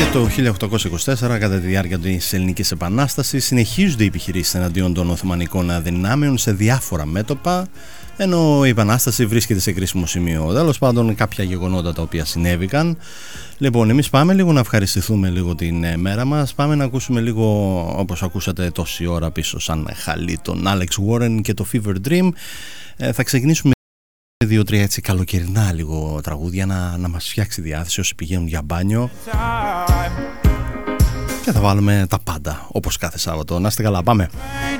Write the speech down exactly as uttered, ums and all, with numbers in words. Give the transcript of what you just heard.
Το χίλια οκτακόσια είκοσι τέσσερα, κατά τη διάρκεια της Ελληνικής Επανάστασης, συνεχίζονται οι επιχειρήσεις εναντίον των Οθωμανικών δυνάμεων σε διάφορα μέτωπα, ενώ η Επανάσταση βρίσκεται σε κρίσιμο σημείο. Τέλος πάντων, κάποια γεγονότα τα οποία συνέβηκαν. Λοιπόν, εμείς πάμε λίγο να ευχαριστηθούμε λίγο την μέρα μας. Πάμε να ακούσουμε λίγο, όπως ακούσατε τόση ώρα πίσω σαν χαλί, τον Alex Warren και το Fever Dream. ε, Θα ξεκινήσουμε δύο-τρία έτσι καλοκαιρινά λίγο τραγούδια να, να μας φτιάξει διάθεση όσοι πηγαίνουν για μπάνιο, και θα βάλουμε τα πάντα όπως κάθε Σάββατο. Να είστε καλά, πάμε.